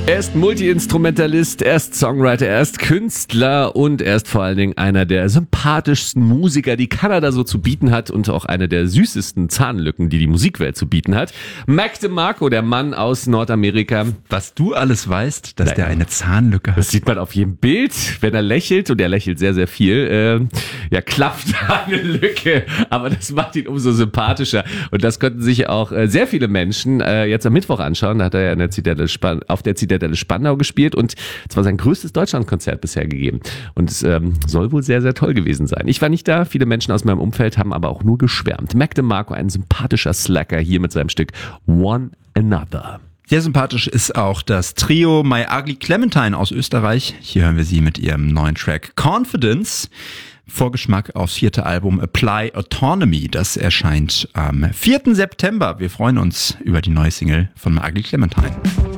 Er ist Multi-Instrumentalist, er ist Songwriter, er ist Künstler und er ist vor allen Dingen einer der sympathischsten Musiker, die Kanada so zu bieten hat und auch eine der süßesten Zahnlücken, die die Musikwelt zu bieten hat. Mac DeMarco, der Mann aus Nordamerika. Was du alles weißt, dass der eine Zahnlücke hat. Das sieht man auf jedem Bild, wenn er lächelt und er lächelt sehr, sehr viel. Klafft eine Lücke, aber das macht ihn umso sympathischer und das konnten sich auch sehr viele Menschen jetzt am Mittwoch anschauen. Da hat er ja auf der Zitadelle Spandau gespielt und es war sein größtes Deutschlandkonzert bisher gegeben. Und es soll wohl sehr, sehr toll gewesen sein. Ich war nicht da, viele Menschen aus meinem Umfeld haben aber auch nur geschwärmt. Mac DeMarco, ein sympathischer Slacker, hier mit seinem Stück One Another. Sehr sympathisch ist auch das Trio My Ugly Clementine aus Österreich. Hier hören wir sie mit ihrem neuen Track Confidence. Vorgeschmack aufs 4. Album Apply Autonomy. Das erscheint am 4. September. Wir freuen uns über die neue Single von My Ugly Clementine.